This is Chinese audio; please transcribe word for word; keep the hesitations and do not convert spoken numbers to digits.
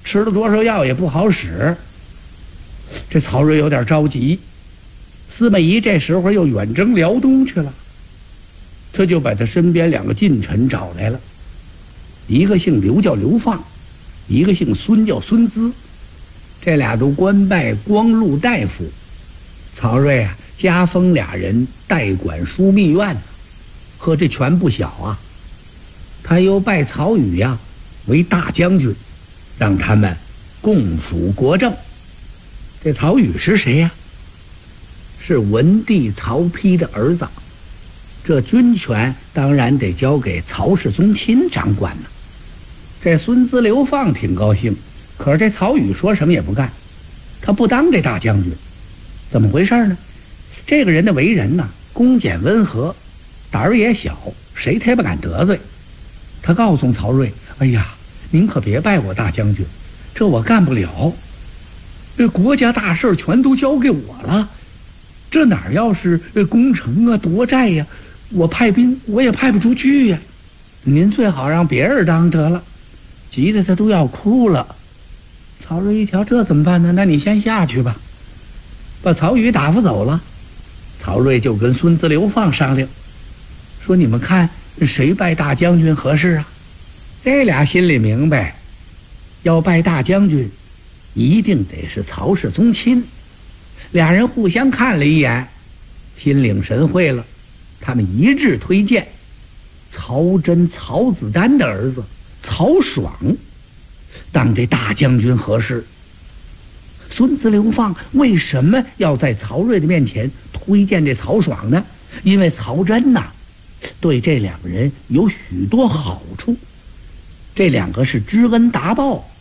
吃了多少药也不好使。这曹睿有点着急，司马懿这时候又远征辽东去了，他就把他身边两个近臣找来了，一个姓刘叫刘放，一个姓孙叫孙资，这俩都官拜光禄大夫。曹睿啊，加封俩人代管枢密院，呵，这权不小啊。他又拜曹宇呀、啊、为大将军，让他们共辅国政。这曹宇是谁呀、啊？是文帝曹丕的儿子，这军权当然得交给曹氏宗亲掌管呢。这孙资刘放挺高兴，可是这曹宇说什么也不干，他不当这大将军。怎么回事呢？这个人的为人呢，恭俭温和，胆儿也小，谁他也不敢得罪。他告诉曹睿：“哎呀，您可别拜我大将军，这我干不了。这国家大事全都交给我了，这哪要是攻城啊、夺寨呀、啊，我派兵我也派不出去呀。您最好让别人当得了。”急得他都要哭了。曹睿一瞧，这怎么办呢？那你先下去吧，把曹宇打发走了。曹睿就跟孙资刘放商量，说：“你们看谁拜大将军合适啊？”这俩心里明白，要拜大将军一定得是曹氏宗亲。俩人互相看了一眼，心领神会了，他们一致推荐曹真曹子丹的儿子曹爽当这大将军合适。孙资刘放为什么要在曹睿的面前推荐这曹爽呢？因为曹真呐、啊，对这两个人有许多好处，这两个是知恩达报。